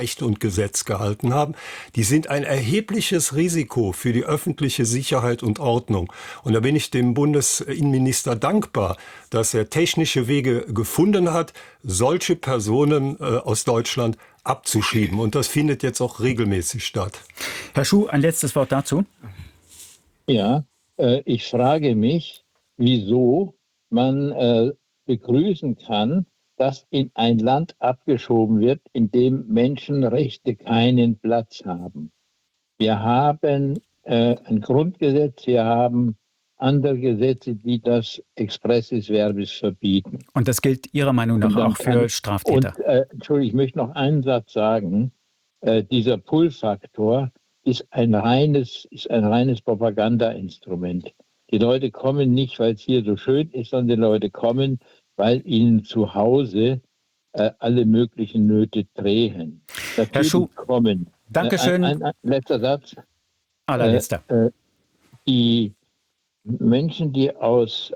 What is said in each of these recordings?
Recht und Gesetz gehalten haben, die sind ein erhebliches Risiko für die öffentliche Sicherheit und Ordnung. Und da bin ich dem Bundesinnenminister dankbar, dass er technische Wege gefunden hat, solche Personen aus Deutschland abzuschieben. Und das findet jetzt auch regelmäßig statt. Herr Schuh, ein letztes Wort dazu. Ja, ich frage mich, wieso man begrüßen kann, dass in ein Land abgeschoben wird, in dem Menschenrechte keinen Platz haben. Wir haben ein Grundgesetz, wir haben andere Gesetze, die das expressis verbis verbieten. Und das gilt Ihrer Meinung nach auch für Straftäter? Entschuldigung, ich möchte noch einen Satz sagen. Dieser Pull-Faktor ist ein reines Propagandainstrument. Die Leute kommen nicht, weil es hier so schön ist, sondern die Leute kommen, weil ihnen zu Hause alle möglichen Nöte drehen. Natürlich Herr Schuh, kommen. Dankeschön. Ein letzter Satz. Allerletzter. Die Menschen, die aus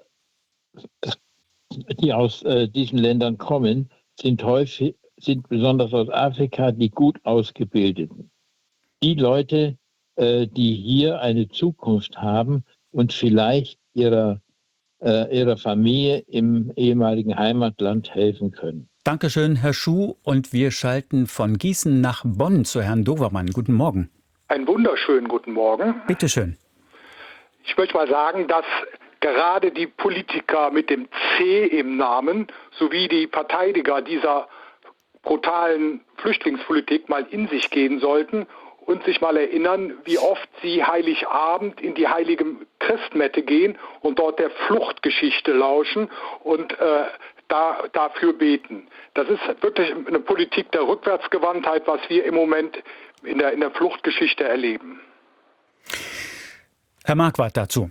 diesen Ländern kommen, sind besonders aus Afrika die gut ausgebildeten. Die Leute, die hier eine Zukunft haben und vielleicht ihrer Familie im ehemaligen Heimatland helfen können. Dankeschön, Herr Schuh. Und wir schalten von Gießen nach Bonn zu Herrn Dovermann. Guten Morgen. Einen wunderschönen guten Morgen. Bitte schön. Ich möchte mal sagen, dass gerade die Politiker mit dem C im Namen sowie die Verteidiger dieser brutalen Flüchtlingspolitik mal in sich gehen sollten und sich mal erinnern, wie oft sie Heiligabend in die heilige Christmette gehen und dort der Fluchtgeschichte lauschen und dafür beten. Das ist wirklich eine Politik der Rückwärtsgewandtheit, was wir im Moment in der Fluchtgeschichte erleben. Herr Marquardt dazu.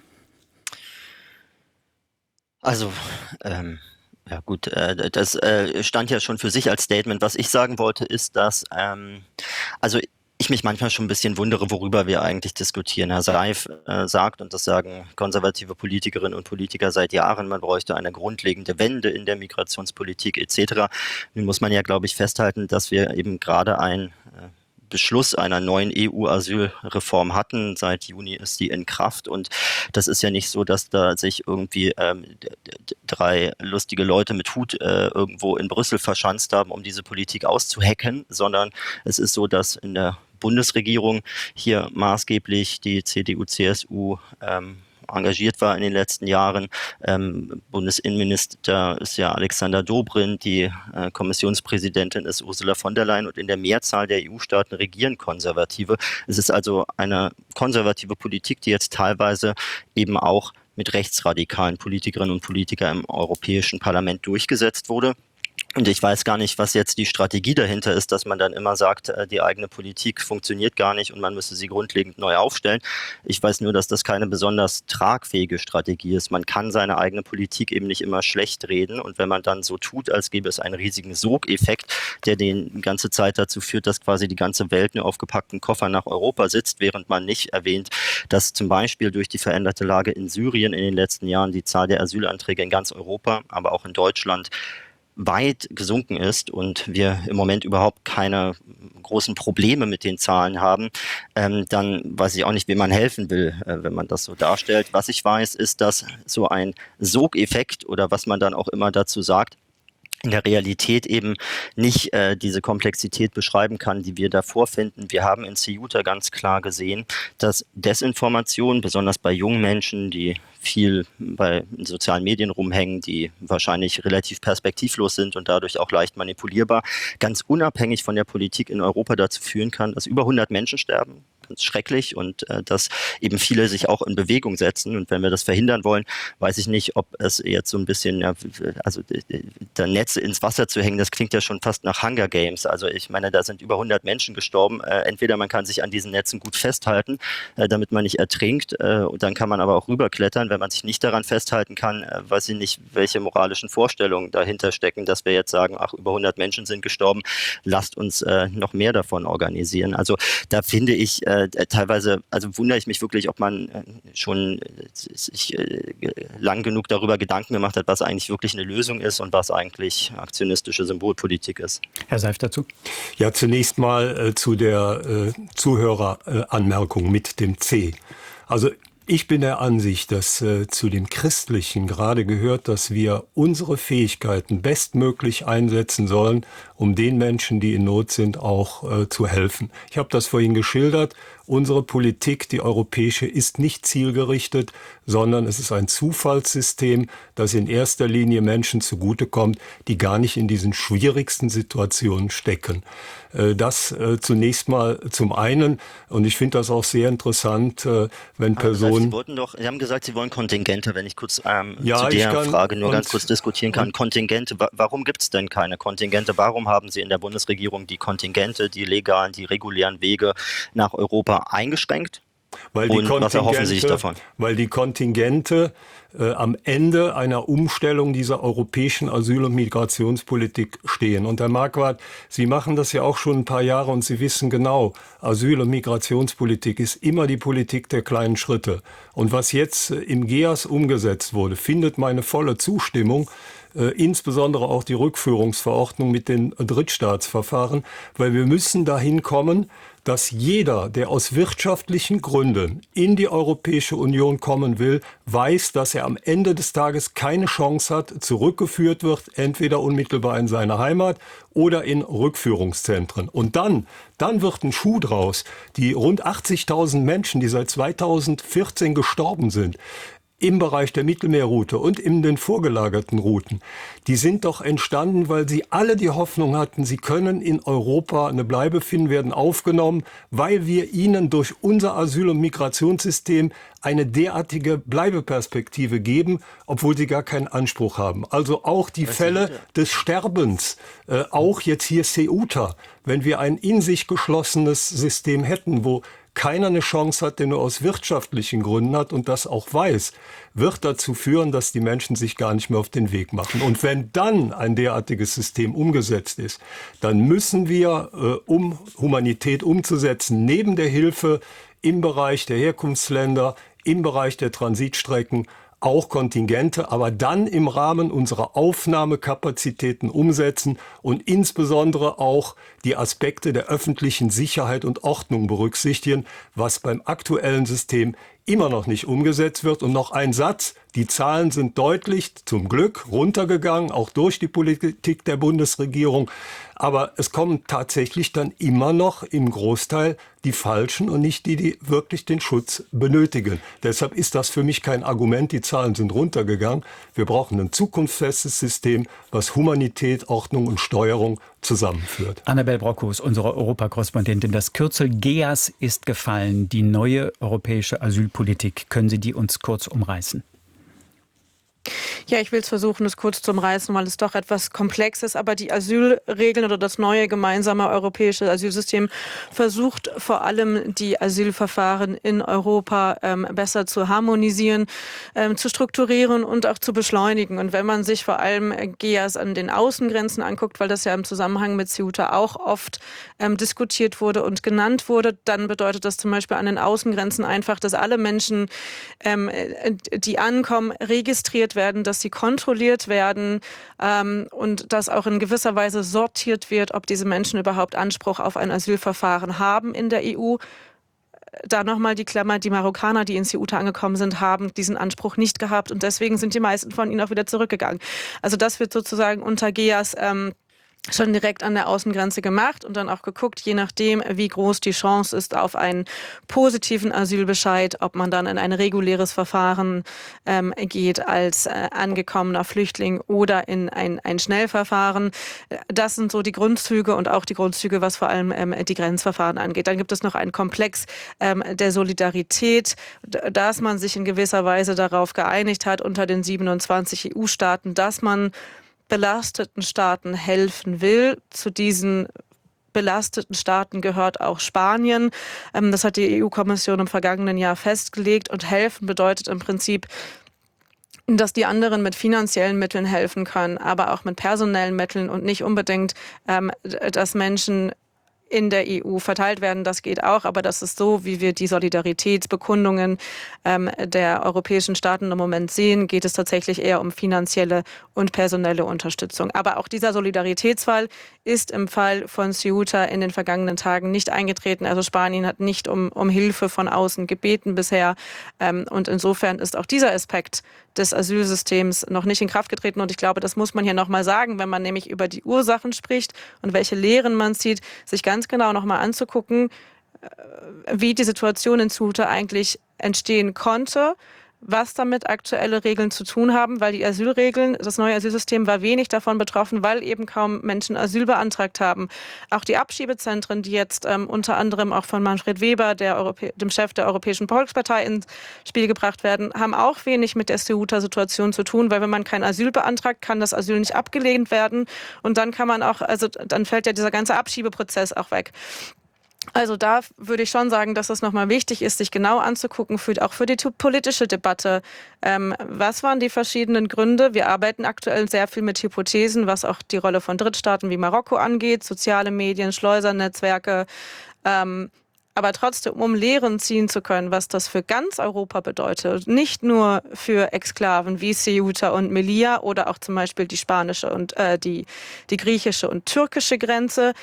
Also, ja gut, das stand ja schon für sich als Statement. Was ich sagen wollte, ist, dass also ich mich manchmal schon ein bisschen wundere, worüber wir eigentlich diskutieren. Herr Seif sagt, und das sagen konservative Politikerinnen und Politiker seit Jahren, man bräuchte eine grundlegende Wende in der Migrationspolitik etc. Nun muss man ja, glaube ich, festhalten, dass wir eben gerade einen Beschluss einer neuen EU-Asylreform hatten. Seit Juni ist die in Kraft und das ist ja nicht so, dass da sich irgendwie 3 lustige Leute mit Hut irgendwo in Brüssel verschanzt haben, um diese Politik auszuhacken, sondern es ist so, dass in der Bundesregierung hier maßgeblich die CDU-CSU engagiert war in den letzten Jahren. Bundesinnenminister ist ja Alexander Dobrindt, die Kommissionspräsidentin ist Ursula von der Leyen und in der Mehrzahl der EU-Staaten regieren Konservative. Es ist also eine konservative Politik, die jetzt teilweise eben auch mit rechtsradikalen Politikerinnen und Politikern im Europäischen Parlament durchgesetzt wurde. Und ich weiß gar nicht, was jetzt die Strategie dahinter ist, dass man dann immer sagt, die eigene Politik funktioniert gar nicht und man müsse sie grundlegend neu aufstellen. Ich weiß nur, dass das keine besonders tragfähige Strategie ist. Man kann seine eigene Politik eben nicht immer schlecht reden. Und wenn man dann so tut, als gäbe es einen riesigen Sogeffekt, der die ganze Zeit dazu führt, dass quasi die ganze Welt nur auf gepackten Koffern nach Europa sitzt, während man nicht erwähnt, dass zum Beispiel durch die veränderte Lage in Syrien in den letzten Jahren die Zahl der Asylanträge in ganz Europa, aber auch in Deutschland weit gesunken ist und wir im Moment überhaupt keine großen Probleme mit den Zahlen haben, dann weiß ich auch nicht, wem man helfen will, wenn man das so darstellt. Was ich weiß, ist, dass so ein Sogeffekt oder was man dann auch immer dazu sagt, in der Realität eben nicht diese Komplexität beschreiben kann, die wir da vorfinden. Wir haben in Ceuta ganz klar gesehen, dass Desinformation, besonders bei jungen Menschen, die viel bei sozialen Medien rumhängen, die wahrscheinlich relativ perspektivlos sind und dadurch auch leicht manipulierbar, ganz unabhängig von der Politik in Europa dazu führen kann, dass über 100 Menschen sterben. Ganz schrecklich und dass eben viele sich auch in Bewegung setzen. Und wenn wir das verhindern wollen, weiß ich nicht, ob es jetzt so ein bisschen, ja, also da Netze ins Wasser zu hängen, das klingt ja schon fast nach Hunger Games. Also ich meine, da sind über 100 Menschen gestorben. Entweder man kann sich an diesen Netzen gut festhalten, damit man nicht ertrinkt. Und dann kann man aber auch rüberklettern. Wenn man sich nicht daran festhalten kann, weiß ich nicht, welche moralischen Vorstellungen dahinter stecken, dass wir jetzt sagen, ach, über 100 Menschen sind gestorben, lasst uns noch mehr davon organisieren. Also da finde ich, teilweise, also wundere ich mich wirklich, ob man schon sich lang genug darüber Gedanken gemacht hat, was eigentlich wirklich eine Lösung ist und was eigentlich aktionistische Symbolpolitik ist. Herr Seif dazu? Ja, zunächst mal zu der Zuhöreranmerkung mit dem C. Also ich bin der Ansicht, dass zu dem Christlichen gerade gehört, dass wir unsere Fähigkeiten bestmöglich einsetzen sollen, um den Menschen, die in Not sind, auch zu helfen. Ich habe das vorhin geschildert. Unsere Politik, die europäische, ist nicht zielgerichtet, sondern es ist ein Zufallssystem, das in erster Linie Menschen zugutekommt, die gar nicht in diesen schwierigsten Situationen stecken. Das zunächst mal zum einen. Und ich finde das auch sehr interessant, wenn Personen... Sie haben gesagt, Sie wollen Kontingente, wenn ich kurz zu Ja, der Frage nur ganz kurz diskutieren kann. Kontingente, warum gibt es denn keine Kontingente? Warum haben Sie in der Bundesregierung die Kontingente, die legalen, die regulären Wege nach Europa eingeschränkt? Und was erhoffen Sie sich davon? Weil die Kontingente am Ende einer Umstellung dieser europäischen Asyl- und Migrationspolitik stehen. Und Herr Marquardt, Sie machen das ja auch schon ein paar Jahre und Sie wissen genau, Asyl- und Migrationspolitik ist immer die Politik der kleinen Schritte. Und was jetzt im GEAS umgesetzt wurde, findet meine volle Zustimmung. Insbesondere auch die Rückführungsverordnung mit den Drittstaatsverfahren, weil wir müssen dahin kommen, dass jeder, der aus wirtschaftlichen Gründen in die Europäische Union kommen will, weiß, dass er am Ende des Tages keine Chance hat, zurückgeführt wird, entweder unmittelbar in seine Heimat oder in Rückführungszentren. Und dann wird ein Schuh draus. Die rund 80.000 Menschen, die seit 2014 gestorben sind, im Bereich der Mittelmeerroute und in den vorgelagerten Routen, die sind doch entstanden, weil sie alle die Hoffnung hatten, sie können in Europa eine Bleibe finden, werden aufgenommen, weil wir ihnen durch unser Asyl- und Migrationssystem eine derartige Bleibeperspektive geben, obwohl sie gar keinen Anspruch haben. Also auch die Fälle des Sterbens, auch jetzt hier Ceuta, wenn wir ein in sich geschlossenes System hätten, wo keiner eine Chance hat, der nur aus wirtschaftlichen Gründen hat und das auch weiß, wird dazu führen, dass die Menschen sich gar nicht mehr auf den Weg machen. Und wenn dann ein derartiges System umgesetzt ist, dann müssen wir, um Humanität umzusetzen, neben der Hilfe im Bereich der Herkunftsländer, im Bereich der Transitstrecken, auch Kontingente, aber dann im Rahmen unserer Aufnahmekapazitäten umsetzen und insbesondere auch die Aspekte der öffentlichen Sicherheit und Ordnung berücksichtigen, was beim aktuellen System immer noch nicht umgesetzt wird. Und noch ein Satz, die Zahlen sind deutlich, zum Glück, runtergegangen, auch durch die Politik der Bundesregierung. Aber es kommen tatsächlich dann immer noch im Großteil die Falschen und nicht die, die wirklich den Schutz benötigen. Deshalb ist das für mich kein Argument, die Zahlen sind runtergegangen. Wir brauchen ein zukunftsfestes System, was Humanität, Ordnung und Steuerung zusammenführt. Annabel Brockhus, unsere Europakorrespondentin. Das Kürzel GEAS ist gefallen, die neue europäische Asylpolitik. Können Sie die uns kurz umreißen? Ja, ich will es versuchen, es kurz zu umreißen, weil es doch etwas komplex ist. Aber die Asylregeln oder das neue gemeinsame europäische Asylsystem versucht vor allem, die Asylverfahren in Europa besser zu harmonisieren, zu strukturieren und auch zu beschleunigen. Und wenn man sich vor allem GEAS an den Außengrenzen anguckt, weil das ja im Zusammenhang mit Ceuta auch oft diskutiert wurde und genannt wurde, dann bedeutet das zum Beispiel an den Außengrenzen einfach, dass alle Menschen, die ankommen, registriert werden, dass sie kontrolliert werden und dass auch in gewisser Weise sortiert wird, ob diese Menschen überhaupt Anspruch auf ein Asylverfahren haben in der EU. Da nochmal die Klammer, die Marokkaner, die in Ceuta angekommen sind, haben diesen Anspruch nicht gehabt und deswegen sind die meisten von ihnen auch wieder zurückgegangen. Also das wird sozusagen unter GEAS schon direkt an der Außengrenze gemacht und dann auch geguckt, je nachdem, wie groß die Chance ist auf einen positiven Asylbescheid, ob man dann in ein reguläres Verfahren geht als angekommener Flüchtling oder in ein Schnellverfahren. Das sind so die Grundzüge und auch die Grundzüge, was vor allem die Grenzverfahren angeht. Dann gibt es noch einen Komplex der Solidarität, dass man sich in gewisser Weise darauf geeinigt hat unter den 27 EU-Staaten, dass man belasteten Staaten helfen will. Zu diesen belasteten Staaten gehört auch Spanien. Das hat die EU-Kommission im vergangenen Jahr festgelegt. Und helfen bedeutet im Prinzip, dass die anderen mit finanziellen Mitteln helfen können, aber auch mit personellen Mitteln und nicht unbedingt, dass Menschen in der EU verteilt werden. Das geht auch, aber das ist so, wie wir die Solidaritätsbekundungen der europäischen Staaten im Moment sehen, geht es tatsächlich eher um finanzielle und personelle Unterstützung. Aber auch dieser Solidaritätsfall ist im Fall von Ceuta in den vergangenen Tagen nicht eingetreten. Also Spanien hat nicht um Hilfe von außen gebeten bisher. Und insofern ist auch dieser Aspekt des Asylsystems noch nicht in Kraft getreten. Und ich glaube, das muss man hier nochmal sagen, wenn man nämlich über die Ursachen spricht und welche Lehren man zieht, sich ganz genau nochmal anzugucken, wie die Situation in Ceuta eigentlich entstehen konnte, was damit aktuelle Regeln zu tun haben, weil die Asylregeln, das neue Asylsystem war wenig davon betroffen, weil eben kaum Menschen Asyl beantragt haben. Auch die Abschiebezentren, die jetzt unter anderem auch von Manfred Weber, dem Chef der Europäischen Volkspartei, ins Spiel gebracht werden, haben auch wenig mit der Ceuta-Situation zu tun, weil wenn man kein Asyl beantragt, kann das Asyl nicht abgelehnt werden und dann kann man auch, also dann fällt ja dieser ganze Abschiebeprozess auch weg. Also da würde ich schon sagen, dass es nochmal wichtig ist, sich genau anzugucken, auch für die politische Debatte. Was waren die verschiedenen Gründe? Wir arbeiten aktuell sehr viel mit Hypothesen, was auch die Rolle von Drittstaaten wie Marokko angeht, soziale Medien, Schleusernetzwerke. Aber trotzdem, um Lehren ziehen zu können, was das für ganz Europa bedeutet, nicht nur für Exklaven wie Ceuta und Melilla oder auch zum Beispiel die spanische und die griechische und türkische Grenze,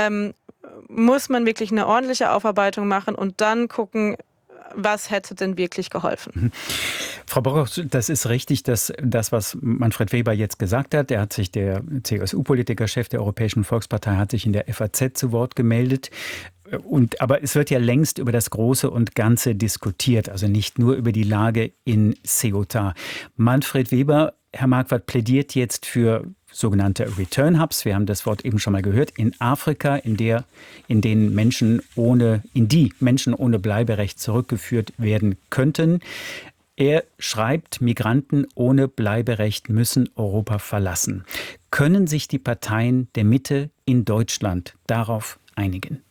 muss man wirklich eine ordentliche Aufarbeitung machen und dann gucken, was hätte denn wirklich geholfen. Frau Brockhaus, das ist richtig, dass das, was Manfred Weber jetzt gesagt hat, der CSU-Politiker, Chef der Europäischen Volkspartei, hat sich in der FAZ zu Wort gemeldet. Aber es wird ja längst über das Große und Ganze diskutiert, also nicht nur über die Lage in Ceuta. Manfred Weber, Herr Marquardt, plädiert jetzt für sogenannte Return Hubs. Wir haben das Wort eben schon mal gehört. In Afrika, in die Menschen ohne Bleiberecht zurückgeführt werden könnten. Er schreibt, Migranten ohne Bleiberecht müssen Europa verlassen. Können sich die Parteien der Mitte in Deutschland darauf einigen?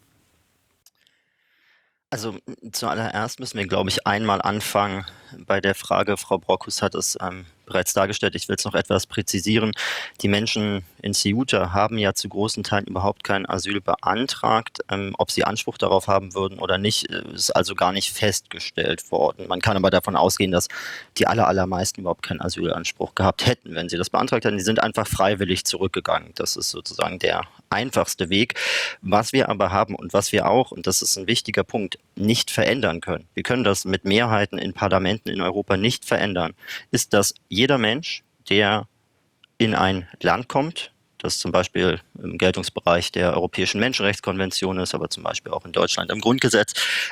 Also zuallererst müssen wir, glaube ich, einmal anfangen bei der Frage, Frau Brockhaus hat es bereits dargestellt, ich will es noch etwas präzisieren. Die Menschen in Ceuta haben ja zu großen Teilen überhaupt kein Asyl beantragt. Ob sie Anspruch darauf haben würden oder nicht, ist also gar nicht festgestellt worden. Man kann aber davon ausgehen, dass die allermeisten überhaupt keinen Asylanspruch gehabt hätten, wenn sie das beantragt hätten. Die sind einfach freiwillig zurückgegangen. Das ist sozusagen der einfachste Weg. Was wir aber haben und was wir auch, und das ist ein wichtiger Punkt, nicht verändern können. Wir können das mit Mehrheiten in Parlamenten in Europa nicht verändern, ist, dass jeder Mensch, der in ein Land kommt, das zum Beispiel im Geltungsbereich der Europäischen Menschenrechtskonvention ist, aber zum Beispiel auch in Deutschland im Grundgesetz,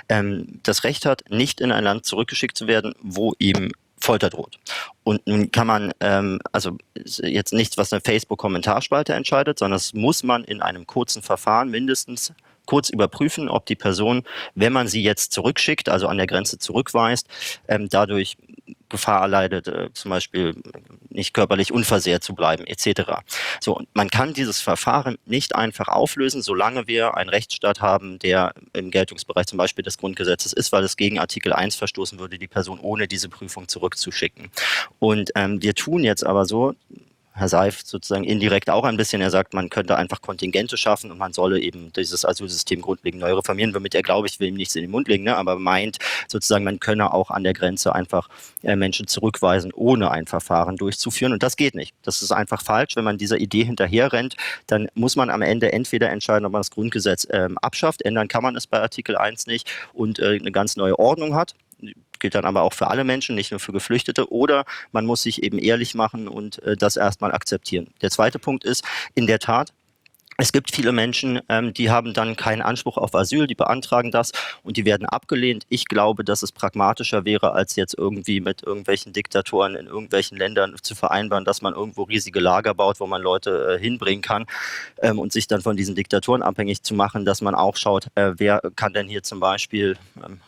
das Recht hat, nicht in ein Land zurückgeschickt zu werden, wo ihm Folter droht. Und nun kann man, also jetzt nichts, was eine Facebook-Kommentarspalte entscheidet, sondern das muss man in einem kurzen Verfahren mindestens kurz überprüfen, ob die Person, wenn man sie jetzt zurückschickt, also an der Grenze zurückweist, dadurch Gefahr erleidet, zum Beispiel nicht körperlich unversehrt zu bleiben, etc. So, und man kann dieses Verfahren nicht einfach auflösen, solange wir einen Rechtsstaat haben, der im Geltungsbereich zum Beispiel des Grundgesetzes ist, weil es gegen Artikel 1 verstoßen würde, die Person ohne diese Prüfung zurückzuschicken. Und wir tun jetzt aber so, Herr Seif sozusagen indirekt auch ein bisschen. Er sagt, man könnte einfach Kontingente schaffen und man solle eben dieses Asylsystem grundlegend neu reformieren, womit er, glaube ich, will ihm nichts in den Mund legen, ne, aber meint sozusagen, man könne auch an der Grenze einfach Menschen zurückweisen, ohne ein Verfahren durchzuführen. Und das geht nicht. Das ist einfach falsch. Wenn man dieser Idee hinterherrennt, dann muss man am Ende entweder entscheiden, ob man das Grundgesetz abschafft. Ändern kann man es bei Artikel 1 nicht und eine ganz neue Ordnung hat. Gilt dann aber auch für alle Menschen, nicht nur für Geflüchtete. Oder man muss sich eben ehrlich machen und das erstmal akzeptieren. Der zweite Punkt ist, in der Tat, es gibt viele Menschen, die haben dann keinen Anspruch auf Asyl, die beantragen das und die werden abgelehnt. Ich glaube, dass es pragmatischer wäre, als jetzt irgendwie mit irgendwelchen Diktatoren in irgendwelchen Ländern zu vereinbaren, dass man irgendwo riesige Lager baut, wo man Leute hinbringen kann und sich dann von diesen Diktatoren abhängig zu machen, dass man auch schaut, wer kann denn hier zum Beispiel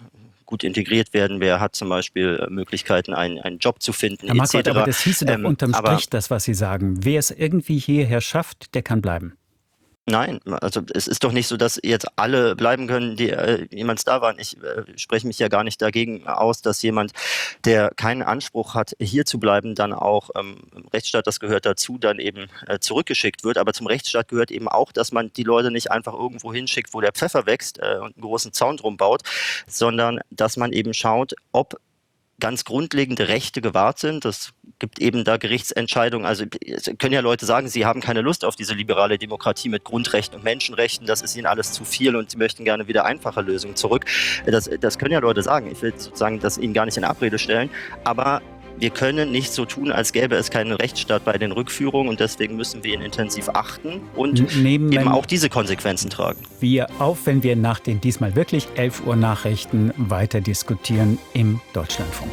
gut integriert werden, wer hat zum Beispiel Möglichkeiten, einen Job zu finden, Herr Marquardt, etc. aber das hieße doch unterm Strich, das, was Sie sagen. Wer es irgendwie hierher schafft, der kann bleiben. Nein, also es ist doch nicht so, dass jetzt alle bleiben können, die jemals da waren. Ich spreche mich ja gar nicht dagegen aus, dass jemand, der keinen Anspruch hat, hier zu bleiben, dann auch im Rechtsstaat, das gehört dazu, dann eben zurückgeschickt wird. Aber zum Rechtsstaat gehört eben auch, dass man die Leute nicht einfach irgendwo hinschickt, wo der Pfeffer wächst und einen großen Zaun drum baut, sondern dass man eben schaut, ob ganz grundlegende Rechte gewahrt sind. Das gibt eben da Gerichtsentscheidungen. Also es können ja Leute sagen, sie haben keine Lust auf diese liberale Demokratie mit Grundrechten und Menschenrechten. Das ist ihnen alles zu viel und sie möchten gerne wieder einfache Lösungen zurück. Das können ja Leute sagen. Ich will sozusagen das ihnen gar nicht in Abrede stellen. Aber wir können nicht so tun, als gäbe es keinen Rechtsstaat bei den Rückführungen und deswegen müssen wir ihn intensiv achten und eben auch diese Konsequenzen tragen. Wir auf, wenn wir nach den diesmal wirklich 11 Uhr Nachrichten weiter diskutieren im Deutschlandfunk.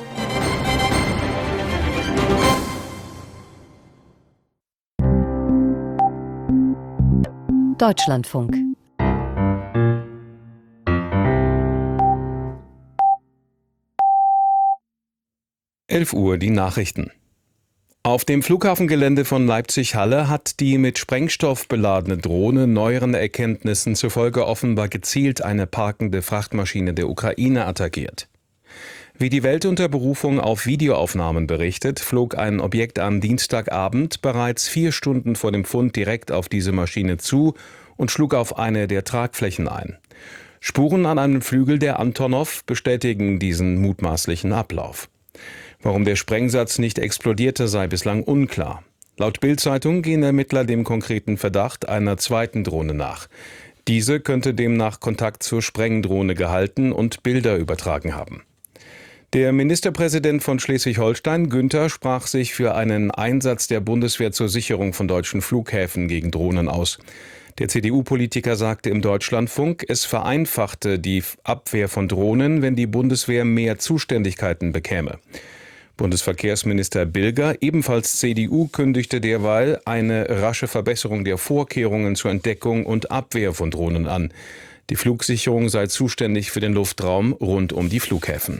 Deutschlandfunk. Uhr die Nachrichten. Auf dem Flughafengelände von Leipzig-Halle hat die mit Sprengstoff beladene Drohne neueren Erkenntnissen zufolge offenbar gezielt eine parkende Frachtmaschine der Ukraine attackiert. Wie die Welt unter Berufung auf Videoaufnahmen berichtet, flog ein Objekt am Dienstagabend bereits 4 Stunden vor dem Fund direkt auf diese Maschine zu und schlug auf eine der Tragflächen ein. Spuren an einem Flügel der Antonov bestätigen diesen mutmaßlichen Ablauf. Warum der Sprengsatz nicht explodierte, sei bislang unklar. Laut Bild-Zeitung gehen Ermittler dem konkreten Verdacht einer zweiten Drohne nach. Diese könnte demnach Kontakt zur Sprengdrohne gehalten und Bilder übertragen haben. Der Ministerpräsident von Schleswig-Holstein, Günther, sprach sich für einen Einsatz der Bundeswehr zur Sicherung von deutschen Flughäfen gegen Drohnen aus. Der CDU-Politiker sagte im Deutschlandfunk, es vereinfachte die Abwehr von Drohnen, wenn die Bundeswehr mehr Zuständigkeiten bekäme. Bundesverkehrsminister Bilger, ebenfalls CDU, kündigte derweil eine rasche Verbesserung der Vorkehrungen zur Entdeckung und Abwehr von Drohnen an. Die Flugsicherung sei zuständig für den Luftraum rund um die Flughäfen.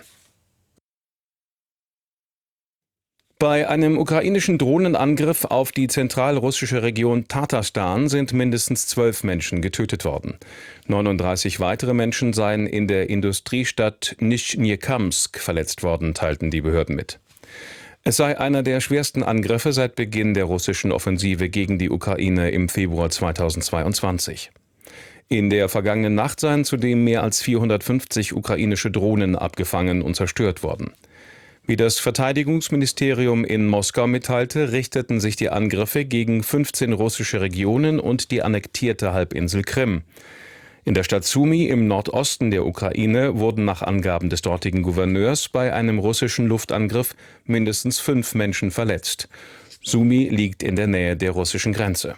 Bei einem ukrainischen Drohnenangriff auf die zentralrussische Region Tatarstan sind mindestens 12 Menschen getötet worden. 39 weitere Menschen seien in der Industriestadt Nischniekamsk verletzt worden, teilten die Behörden mit. Es sei einer der schwersten Angriffe seit Beginn der russischen Offensive gegen die Ukraine im Februar 2022. In der vergangenen Nacht seien zudem mehr als 450 ukrainische Drohnen abgefangen und zerstört worden. Wie das Verteidigungsministerium in Moskau mitteilte, richteten sich die Angriffe gegen 15 russische Regionen und die annektierte Halbinsel Krim. In der Stadt Sumy im Nordosten der Ukraine wurden nach Angaben des dortigen Gouverneurs bei einem russischen Luftangriff mindestens 5 Menschen verletzt. Sumy liegt in der Nähe der russischen Grenze.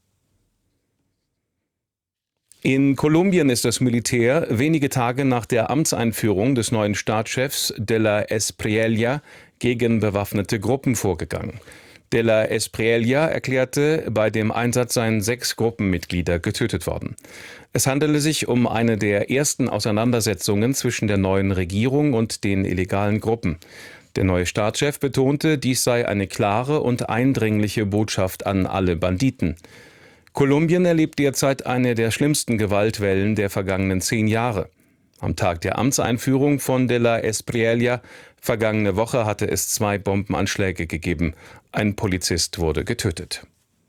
In Kolumbien ist das Militär wenige Tage nach der Amtseinführung des neuen Staatschefs de la Espriella gegen bewaffnete Gruppen vorgegangen. De la Espriella erklärte, bei dem Einsatz seien 6 Gruppenmitglieder getötet worden. Es handele sich um eine der ersten Auseinandersetzungen zwischen der neuen Regierung und den illegalen Gruppen. Der neue Staatschef betonte, dies sei eine klare und eindringliche Botschaft an alle Banditen. Kolumbien erlebt derzeit eine der schlimmsten Gewaltwellen der vergangenen 10 Jahre. Am Tag der Amtseinführung von de la Espriella vergangene Woche hatte es 2 Bombenanschläge gegeben. Ein Polizist wurde getötet.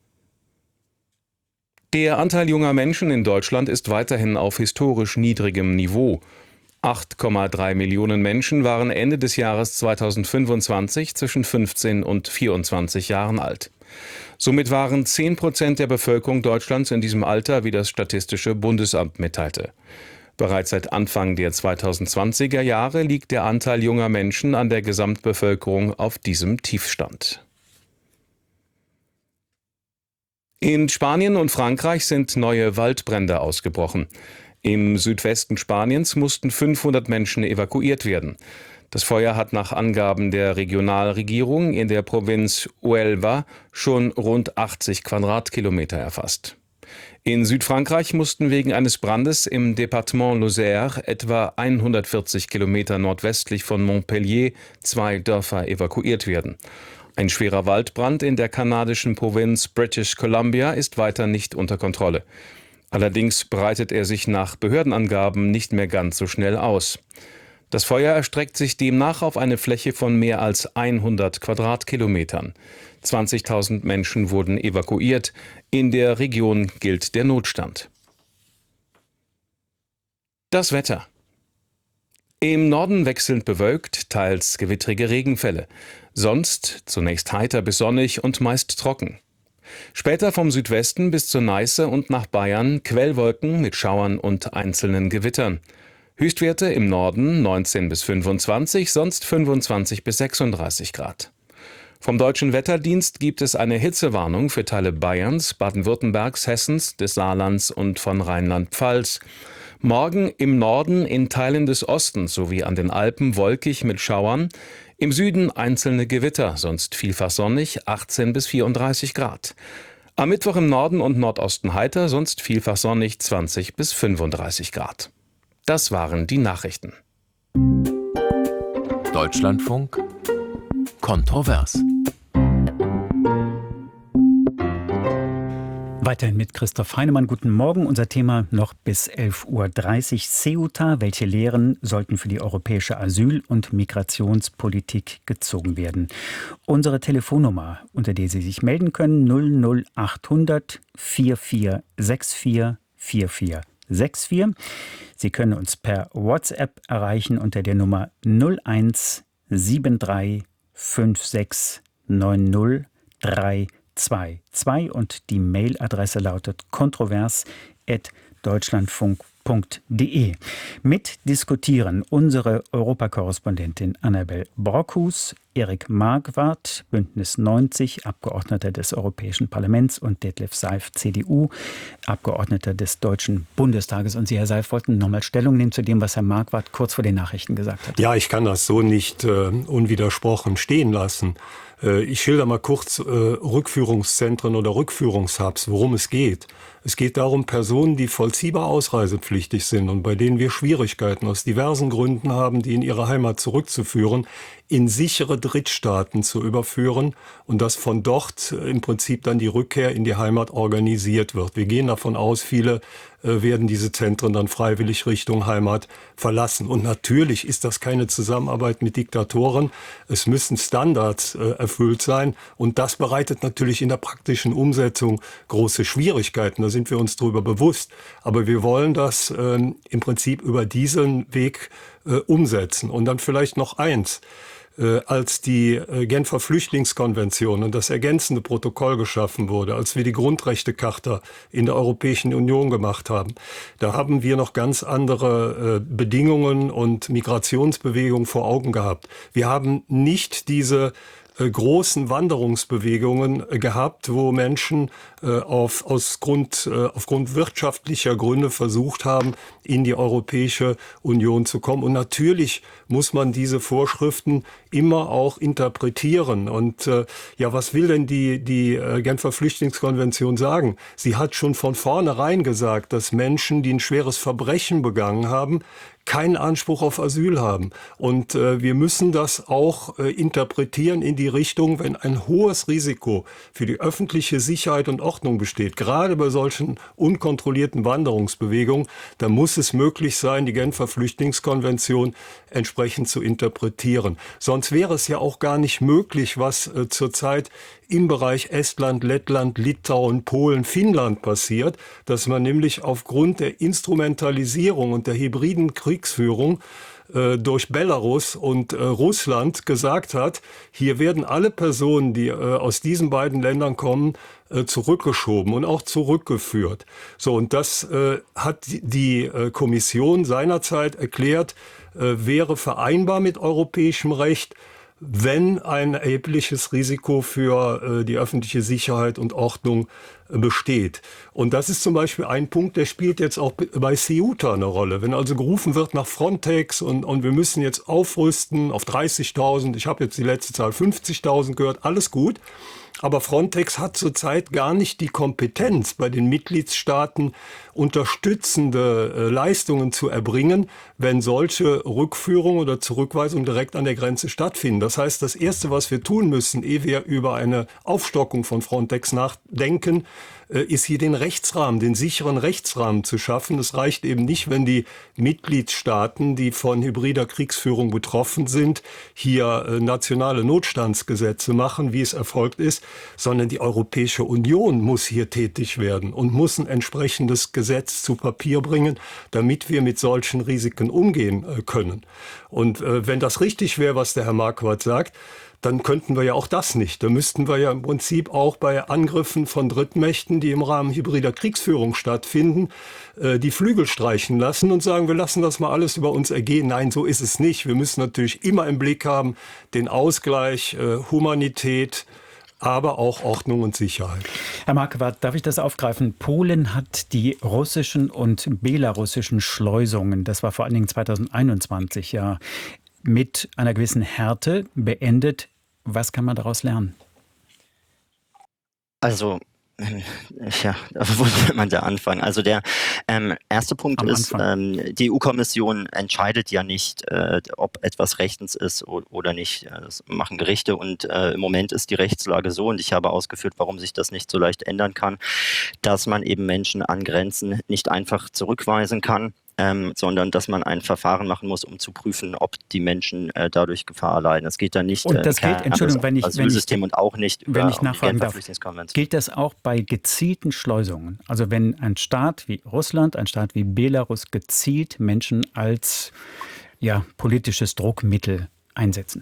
Der Anteil junger Menschen in Deutschland ist weiterhin auf historisch niedrigem Niveau. 8,3 Millionen Menschen waren Ende des Jahres 2025 zwischen 15 und 24 Jahren alt. Somit waren 10% der Bevölkerung Deutschlands in diesem Alter, wie das Statistische Bundesamt mitteilte. Bereits seit Anfang der 2020er Jahre liegt der Anteil junger Menschen an der Gesamtbevölkerung auf diesem Tiefstand. In Spanien und Frankreich sind neue Waldbrände ausgebrochen. Im Südwesten Spaniens mussten 500 Menschen evakuiert werden. Das Feuer hat nach Angaben der Regionalregierung in der Provinz Huelva schon rund 80 Quadratkilometer erfasst. In Südfrankreich mussten wegen eines Brandes im Departement Lozère, etwa 140 Kilometer nordwestlich von Montpellier, 2 Dörfer evakuiert werden. Ein schwerer Waldbrand in der kanadischen Provinz British Columbia ist weiter nicht unter Kontrolle. Allerdings breitet er sich nach Behördenangaben nicht mehr ganz so schnell aus. Das Feuer erstreckt sich demnach auf eine Fläche von mehr als 100 Quadratkilometern. 20.000 Menschen wurden evakuiert. In der Region gilt der Notstand. Das Wetter. Im Norden wechselnd bewölkt, teils gewittrige Regenfälle. Sonst zunächst heiter bis sonnig und meist trocken. Später vom Südwesten bis zur Neiße und nach Bayern Quellwolken mit Schauern und einzelnen Gewittern. Höchstwerte im Norden 19 bis 25, sonst 25 bis 36 Grad. Vom Deutschen Wetterdienst gibt es eine Hitzewarnung für Teile Bayerns, Baden-Württembergs, Hessens, des Saarlands und von Rheinland-Pfalz. Morgen im Norden in Teilen des Ostens sowie an den Alpen wolkig mit Schauern. Im Süden einzelne Gewitter, sonst vielfach sonnig, 18 bis 34 Grad. Am Mittwoch im Norden und Nordosten heiter, sonst vielfach sonnig, 20 bis 35 Grad. Das waren die Nachrichten. Deutschlandfunk kontrovers. Weiterhin mit Christoph Heinemann. Guten Morgen. Unser Thema noch bis 11.30 Uhr. Ceuta. Welche Lehren sollten für die europäische Asyl- und Migrationspolitik gezogen werden? Unsere Telefonnummer, unter der Sie sich melden können, 00800 4464 4464. Sie können uns per WhatsApp erreichen unter der Nummer 01 73 56 90 322 und die Mailadresse lautet kontrovers@deutschlandfunk.de. Mitdiskutieren unsere Europakorrespondentin Annabel Brockhus, Erik Marquardt, Bündnis 90, Abgeordneter des Europäischen Parlaments, und Detlef Seif, CDU, Abgeordneter des Deutschen Bundestages. Und Sie, Herr Seif, wollten nochmal Stellung nehmen zu dem, was Herr Marquardt kurz vor den Nachrichten gesagt hat. Ja, ich kann das so nicht unwidersprochen stehen lassen. Ich schilder mal kurz Rückführungszentren oder Rückführungshubs, worum es geht. Es geht darum, Personen, die vollziehbar ausreisepflichtig sind und bei denen wir Schwierigkeiten aus diversen Gründen haben, die in ihre Heimat zurückzuführen, in sichere Drittstaaten zu überführen und dass von dort im Prinzip dann die Rückkehr in die Heimat organisiert wird. Wir gehen davon aus, viele werden diese Zentren dann freiwillig Richtung Heimat verlassen. Und natürlich ist das keine Zusammenarbeit mit Diktatoren. Es müssen Standards erfüllt sein. Und das bereitet natürlich in der praktischen Umsetzung große Schwierigkeiten. Da sind wir uns drüber bewusst. Aber wir wollen das im Prinzip über diesen Weg umsetzen. Und dann vielleicht noch eins. Als die Genfer Flüchtlingskonvention und das ergänzende Protokoll geschaffen wurde, als wir die Grundrechtecharta in der Europäischen Union gemacht haben, da haben wir noch ganz andere Bedingungen und Migrationsbewegungen vor Augen gehabt. Wir haben nicht diese großen Wanderungsbewegungen gehabt, wo Menschen aufgrund wirtschaftlicher Gründe versucht haben, in die Europäische Union zu kommen. Und natürlich muss man diese Vorschriften immer auch interpretieren. Und was will denn die Genfer Flüchtlingskonvention sagen? Sie hat schon von vornherein gesagt, dass Menschen, die ein schweres Verbrechen begangen haben, keinen Anspruch auf Asyl haben. Und wir müssen das auch interpretieren in die Richtung, wenn ein hohes Risiko für die öffentliche Sicherheit und Ordnung besteht, gerade bei solchen unkontrollierten Wanderungsbewegungen, dann muss es möglich sein, die Genfer Flüchtlingskonvention entsprechend zu interpretieren. Sonst wäre es ja auch gar nicht möglich, was zurzeit im Bereich Estland, Lettland, Litauen, Polen, Finnland passiert, dass man nämlich aufgrund der Instrumentalisierung und der hybriden Kriegsführung durch Belarus und Russland gesagt hat, hier werden alle Personen, die aus diesen beiden Ländern kommen, zurückgeschoben und auch zurückgeführt. So, und das hat die Kommission seinerzeit erklärt, wäre vereinbar mit europäischem Recht, wenn ein erhebliches Risiko für die öffentliche Sicherheit und Ordnung besteht. Und das ist zum Beispiel ein Punkt, der spielt jetzt auch bei Ceuta eine Rolle. Wenn also gerufen wird nach Frontex und wir müssen jetzt aufrüsten auf 30.000, ich habe jetzt die letzte Zahl 50.000 gehört, alles gut. Aber Frontex hat zurzeit gar nicht die Kompetenz, bei den Mitgliedstaaten unterstützende Leistungen zu erbringen, wenn solche Rückführungen oder Zurückweisungen direkt an der Grenze stattfinden. Das heißt, das Erste, was wir tun müssen, ehe wir über eine Aufstockung von Frontex nachdenken, ist hier den Rechtsrahmen, den sicheren Rechtsrahmen zu schaffen. Es reicht eben nicht, wenn die Mitgliedstaaten, die von hybrider Kriegsführung betroffen sind, hier nationale Notstandsgesetze machen, wie es erfolgt ist, sondern die Europäische Union muss hier tätig werden und muss ein entsprechendes Gesetz zu Papier bringen, damit wir mit solchen Risiken umgehen können. Und wenn das richtig wäre, was der Herr Marquardt sagt, dann könnten wir ja auch das nicht. Da müssten wir ja im Prinzip auch bei Angriffen von Drittmächten, die im Rahmen hybrider Kriegsführung stattfinden, die Flügel streichen lassen und sagen, wir lassen das mal alles über uns ergehen. Nein, so ist es nicht. Wir müssen natürlich immer im Blick haben, den Ausgleich, Humanität, aber auch Ordnung und Sicherheit. Herr Marquardt, darf ich das aufgreifen? Polen hat die russischen und belarussischen Schleusungen, das war vor allen Dingen 2021 ja, mit einer gewissen Härte beendet. Was kann man daraus lernen? Also, ja, wo will man da anfangen? Also der erste Punkt ist, die EU-Kommission entscheidet ja nicht, ob etwas rechtens ist oder nicht. Das machen Gerichte und im Moment ist die Rechtslage so, und ich habe ausgeführt, warum sich das nicht so leicht ändern kann, dass man eben Menschen an Grenzen nicht einfach zurückweisen kann, sondern dass man ein Verfahren machen muss, um zu prüfen, ob die Menschen dadurch Gefahr erleiden. Es geht dann nicht und das gilt, Entschuldigung, wenn ich und auch nicht wenn ich nachfragen darf, gilt das auch bei gezielten Schleusungen? Also wenn ein Staat wie Russland, ein Staat wie Belarus gezielt Menschen als politisches Druckmittel einsetzen?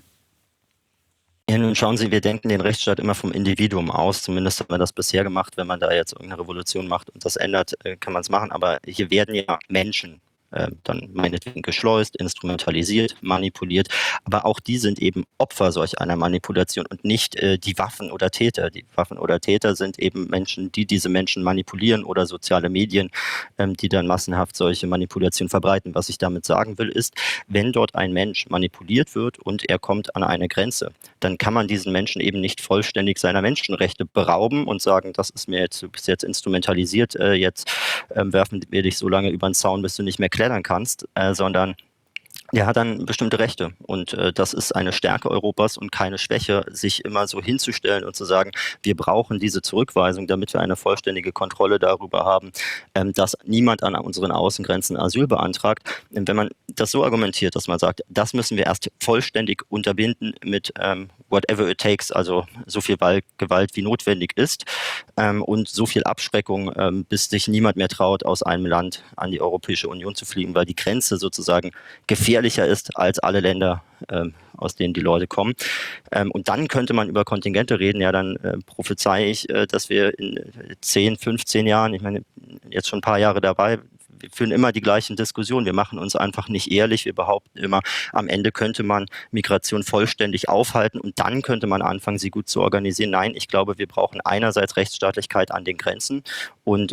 Ja, nun schauen Sie, wir denken den Rechtsstaat immer vom Individuum aus. Zumindest hat man das bisher gemacht. Wenn man da jetzt irgendeine Revolution macht und das ändert, kann man es machen. Aber hier werden ja Menschen dann meinetwegen geschleust, instrumentalisiert, manipuliert. Aber auch die sind eben Opfer solch einer Manipulation und nicht die Waffen oder Täter. Die Waffen oder Täter sind eben Menschen, die diese Menschen manipulieren oder soziale Medien, die dann massenhaft solche Manipulationen verbreiten. Was ich damit sagen will, ist, wenn dort ein Mensch manipuliert wird und er kommt an eine Grenze, dann kann man diesen Menschen eben nicht vollständig seiner Menschenrechte berauben und sagen, das ist mir jetzt, du bist jetzt instrumentalisiert, jetzt werfen wir dich so lange über den Zaun, bis du nicht mehr klettern kannst, sondern der hat dann bestimmte Rechte und das ist eine Stärke Europas und keine Schwäche, sich immer so hinzustellen und zu sagen, wir brauchen diese Zurückweisung, damit wir eine vollständige Kontrolle darüber haben, dass niemand an unseren Außengrenzen Asyl beantragt. Wenn man das so argumentiert, dass man sagt, das müssen wir erst vollständig unterbinden mit whatever it takes, also so viel Gewalt wie notwendig ist und so viel Abschreckung, bis sich niemand mehr traut, aus einem Land an die Europäische Union zu fliegen, weil die Grenze sozusagen gefährlicher ist als alle Länder, aus denen die Leute kommen. Und dann könnte man über Kontingente reden. Ja, dann prophezeie ich, dass wir in 10, 15 Jahren, ich meine, jetzt schon ein paar Jahre dabei, wir führen immer die gleichen Diskussionen. Wir machen uns einfach nicht ehrlich. Wir behaupten immer, am Ende könnte man Migration vollständig aufhalten und dann könnte man anfangen, sie gut zu organisieren. Nein, ich glaube, wir brauchen einerseits Rechtsstaatlichkeit an den Grenzen und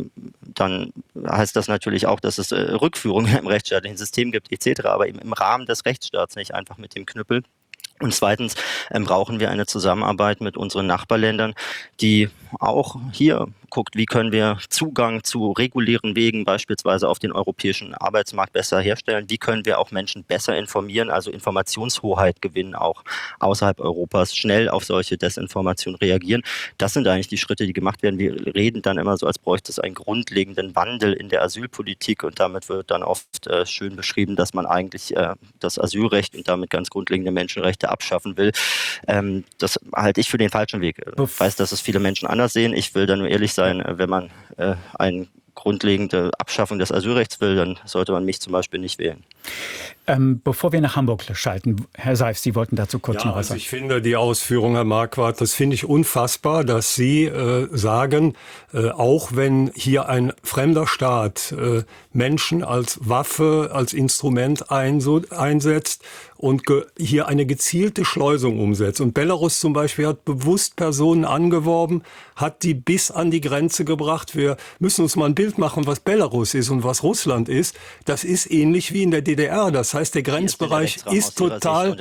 dann heißt das natürlich auch, dass es Rückführungen im rechtsstaatlichen System gibt etc., aber eben im Rahmen des Rechtsstaats, nicht einfach mit dem Knüppel. Und zweitens brauchen wir eine Zusammenarbeit mit unseren Nachbarländern, die auch hier guckt, wie können wir Zugang zu regulären Wegen beispielsweise auf den europäischen Arbeitsmarkt besser herstellen, wie können wir auch Menschen besser informieren, also Informationshoheit gewinnen, auch außerhalb Europas, schnell auf solche Desinformation reagieren. Das sind eigentlich die Schritte, die gemacht werden. Wir reden dann immer so, als bräuchte es einen grundlegenden Wandel in der Asylpolitik und damit wird dann oft schön beschrieben, dass man eigentlich das Asylrecht und damit ganz grundlegende Menschenrechte abschaffen will. Das halte ich für den falschen Weg. Ich weiß, dass es viele Menschen anders sehen. Ich will da nur ehrlich sein, wenn man eine grundlegende Abschaffung des Asylrechts will, dann sollte man mich zum Beispiel nicht wählen. Bevor wir nach Hamburg schalten, Herr Seif, Sie wollten dazu kurz noch was sagen. Ich finde die Ausführung, Herr Marquardt, das finde ich unfassbar, dass Sie sagen, auch wenn hier ein fremder Staat Menschen als Waffe, als Instrument einsetzt und hier eine gezielte Schleusung umsetzt. Und Belarus zum Beispiel hat bewusst Personen angeworben, hat die bis an die Grenze gebracht. Wir müssen uns mal ein Bild Bild machen, was Belarus ist und was Russland ist, das ist ähnlich wie in der DDR. Das heißt, der Grenzbereich ist total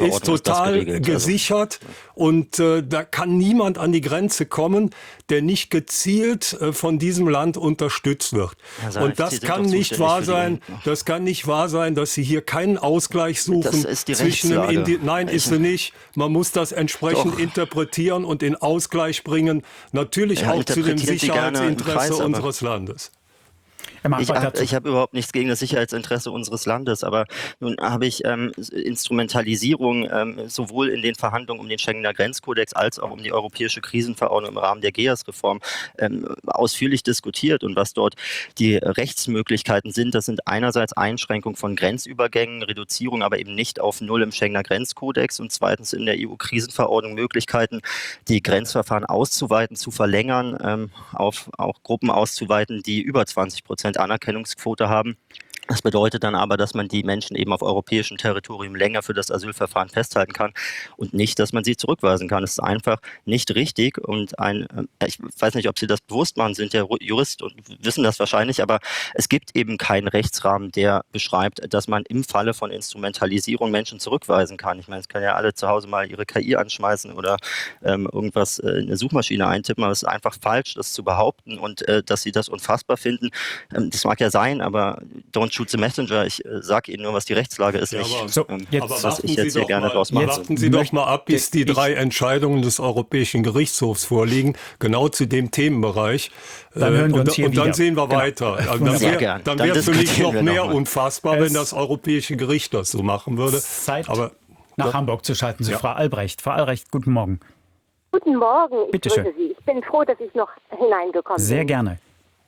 gesichert und da kann niemand an die Grenze kommen, der nicht gezielt von diesem Land unterstützt wird. Und das kann nicht wahr sein. Das kann nicht wahr sein, dass Sie hier keinen Ausgleich suchen zwischen dem Nein, ist sie nicht. Man muss das entsprechend interpretieren und in Ausgleich bringen. Natürlich auch zu dem Sicherheitsinteresse unseres Landes. Ich habe überhaupt nichts gegen das Sicherheitsinteresse unseres Landes, aber nun habe ich Instrumentalisierung sowohl in den Verhandlungen um den Schengener Grenzkodex als auch um die europäische Krisenverordnung im Rahmen der GEAS-Reform ausführlich diskutiert. Und was dort die Rechtsmöglichkeiten sind, das sind einerseits Einschränkung von Grenzübergängen, Reduzierung aber eben nicht auf Null im Schengener Grenzkodex und zweitens in der EU-Krisenverordnung Möglichkeiten, die Grenzverfahren auszuweiten, zu verlängern, auf auch Gruppen auszuweiten, die über 20% Anerkennungsquote haben. Das bedeutet dann aber, dass man die Menschen eben auf europäischem Territorium länger für das Asylverfahren festhalten kann und nicht, dass man sie zurückweisen kann. Das ist einfach nicht richtig und ich weiß nicht, ob Sie das bewusst machen, sind ja Jurist und wissen das wahrscheinlich, aber es gibt eben keinen Rechtsrahmen, der beschreibt, dass man im Falle von Instrumentalisierung Menschen zurückweisen kann. Ich meine, es können ja alle zu Hause mal ihre KI anschmeißen oder irgendwas in eine Suchmaschine eintippen, aber es ist einfach falsch, das zu behaupten und dass Sie das unfassbar finden. Das mag ja sein, aber don't shoot the messenger. Ich sage Ihnen nur, was die Rechtslage ist, nicht was ich jetzt hier gerne draus mache. Warten Sie doch mal ab, bis die 3 Entscheidungen des Europäischen Gerichtshofs vorliegen, genau zu dem Themenbereich. Dann hören wir uns hier und dann sehen wir weiter. Also dann wäre für mich noch mehr unfassbar, wenn das Europäische Gericht das so machen würde. Zeit, nach Hamburg zu schalten zu Frau Albrecht. Frau Albrecht, guten Morgen. Guten Morgen. Bitte schön. Sie. Ich bin froh, dass ich noch hineingekommen bin. Sehr gerne.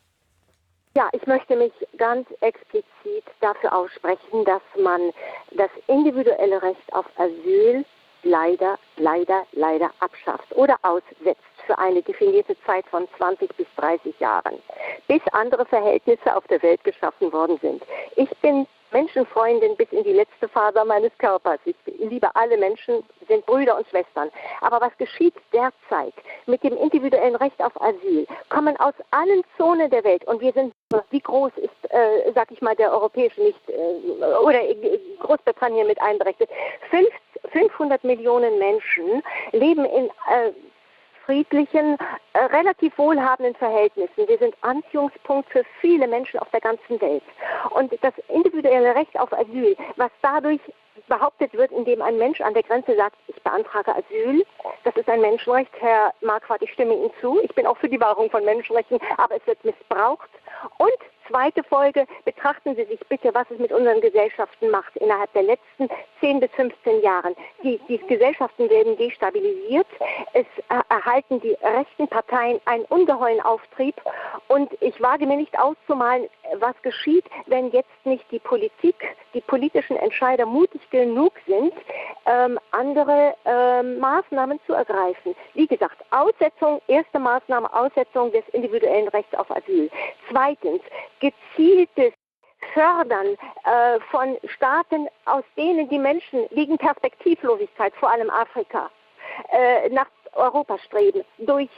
Ja, ich möchte mich ganz explizit dafür aussprechen, dass man das individuelle Recht auf Asyl leider abschafft oder aussetzt für eine definierte Zeit von 20 bis 30 Jahren, bis andere Verhältnisse auf der Welt geschaffen worden sind. Ich bin Menschenfreundin bis in die letzte Faser meines Körpers. Ich liebe alle Menschen, sind Brüder und Schwestern. Aber was geschieht derzeit mit dem individuellen Recht auf Asyl? Kommen aus allen Zonen der Welt und wir sind, wie groß ist, sag ich mal, der europäische nicht, oder Großbritannien mit einberechnet. 500 Millionen Menschen leben in friedlichen, relativ wohlhabenden Verhältnissen. Wir sind Anziehungspunkt für viele Menschen auf der ganzen Welt. Und das individuelle Recht auf Asyl, was dadurch behauptet wird, indem ein Mensch an der Grenze sagt, ich beantrage Asyl, das ist ein Menschenrecht. Herr Marquardt, ich stimme Ihnen zu. Ich bin auch für die Wahrung von Menschenrechten, aber es wird missbraucht. Und zweite Folge, betrachten Sie sich bitte, was es mit unseren Gesellschaften macht innerhalb der letzten 10 bis 15 Jahren. Die Gesellschaften werden destabilisiert, es erhalten die rechten Parteien einen ungeheuren Auftrieb und ich wage mir nicht auszumalen, was geschieht, wenn jetzt nicht die Politik, die politischen Entscheider mutig genug sind, andere Maßnahmen zu ergreifen. Wie gesagt, Aussetzung, erste Maßnahme, Aussetzung des individuellen Rechts auf Asyl. Zweitens, gezieltes Fördern von Staaten, aus denen die Menschen wegen Perspektivlosigkeit, vor allem Afrika, nach Europa streben, durch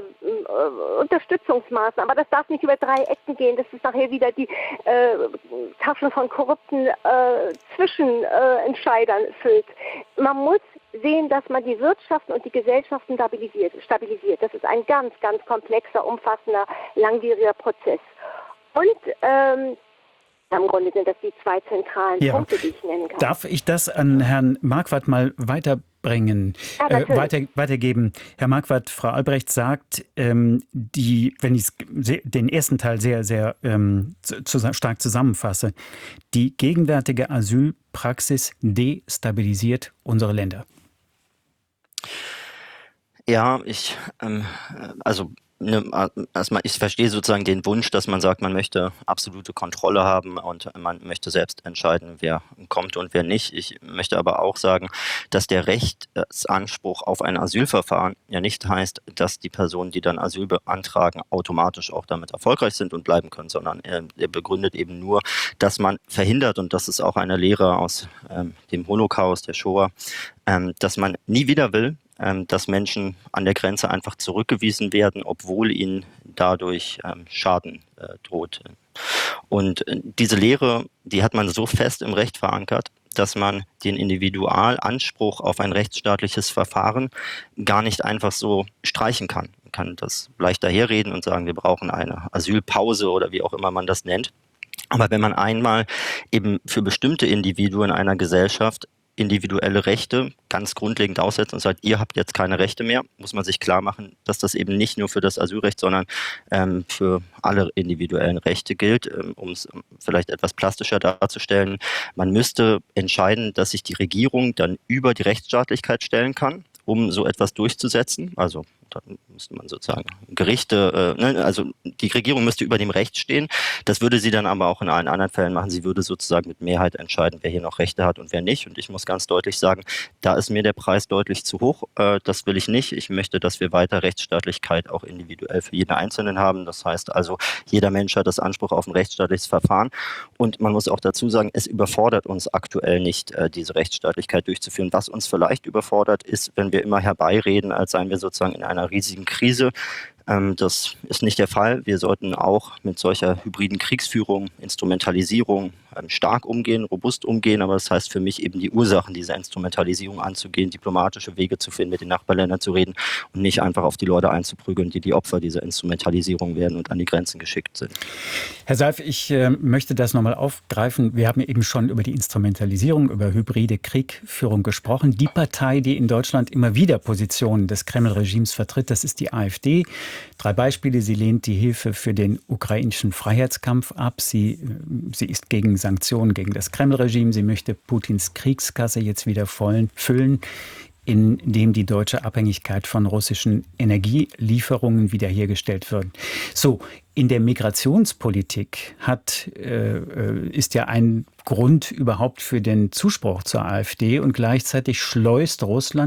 Unterstützungsmaßnahmen. Aber das darf nicht über 3 Ecken gehen, dass es nachher wieder die Taschen von korrupten Zwischenentscheidern füllt. Man muss sehen, dass man die Wirtschaften und die Gesellschaften stabilisiert. Das ist ein ganz, ganz komplexer, umfassender, langwieriger Prozess. Und im Grunde sind das die 2 zentralen Punkte, die ich nennen kann. Darf ich das an Herrn Marquardt mal weiterbringen, weitergeben? Herr Marquardt, Frau Albrecht sagt, wenn ich den ersten Teil sehr, sehr stark zusammenfasse, die gegenwärtige Asylpraxis destabilisiert unsere Länder. Ja, erstmal, ich verstehe sozusagen den Wunsch, dass man sagt, man möchte absolute Kontrolle haben und man möchte selbst entscheiden, wer kommt und wer nicht. Ich möchte aber auch sagen, dass der Rechtsanspruch auf ein Asylverfahren ja nicht heißt, dass die Personen, die dann Asyl beantragen, automatisch auch damit erfolgreich sind und bleiben können, sondern er begründet eben nur, dass man verhindert, und das ist auch eine Lehre aus dem Holocaust, der Shoah, dass man nie wieder will, dass Menschen an der Grenze einfach zurückgewiesen werden, obwohl ihnen dadurch Schaden droht. Und diese Lehre, die hat man so fest im Recht verankert, dass man den Individualanspruch auf ein rechtsstaatliches Verfahren gar nicht einfach so streichen kann. Man kann das leicht daherreden und sagen, wir brauchen eine Asylpause oder wie auch immer man das nennt. Aber wenn man einmal eben für bestimmte Individuen einer Gesellschaft individuelle Rechte ganz grundlegend aussetzt und sagt, ihr habt jetzt keine Rechte mehr, muss man sich klar machen, dass das eben nicht nur für das Asylrecht, sondern für alle individuellen Rechte gilt. Um es vielleicht etwas plastischer darzustellen, man müsste entscheiden, dass sich die Regierung dann über die Rechtsstaatlichkeit stellen kann, um so etwas durchzusetzen. Also da müsste man sozusagen Gerichte, also die Regierung müsste über dem Recht stehen. Das würde sie dann aber auch in allen anderen Fällen machen. Sie würde sozusagen mit Mehrheit entscheiden, wer hier noch Rechte hat und wer nicht. Und ich muss ganz deutlich sagen, da ist mir der Preis deutlich zu hoch. Das will ich nicht. Ich möchte, dass wir weiter Rechtsstaatlichkeit auch individuell für jeden Einzelnen haben. Das heißt also, jeder Mensch hat das Anspruch auf ein rechtsstaatliches Verfahren. Und man muss auch dazu sagen, es überfordert uns aktuell nicht, diese Rechtsstaatlichkeit durchzuführen. Was uns vielleicht überfordert, ist, wenn wir immer herbeireden, als seien wir sozusagen in einer riesigen Krise. Das ist nicht der Fall. Wir sollten auch mit solcher hybriden Kriegsführung, Instrumentalisierung stark umgehen, robust umgehen. Aber das heißt für mich eben die Ursachen dieser Instrumentalisierung anzugehen, diplomatische Wege zu finden, mit den Nachbarländern zu reden und nicht einfach auf die Leute einzuprügeln, die Opfer dieser Instrumentalisierung werden und an die Grenzen geschickt sind. Herr Seif, ich möchte das nochmal aufgreifen. Wir haben eben schon über die Instrumentalisierung, über hybride Kriegführung gesprochen. Die Partei, die in Deutschland immer wieder Positionen des Kreml-Regimes vertritt, das ist die AfD. 3 Beispiele. Sie lehnt die Hilfe für den ukrainischen Freiheitskampf ab. Sie ist gegen Sanktionen gegen das Kreml-Regime. Sie möchte Putins Kriegskasse jetzt wieder füllen, indem die deutsche Abhängigkeit von russischen Energielieferungen wiederhergestellt wird. So, in der Migrationspolitik ist ja ein Grund überhaupt für den Zuspruch zur AfD und gleichzeitig schleust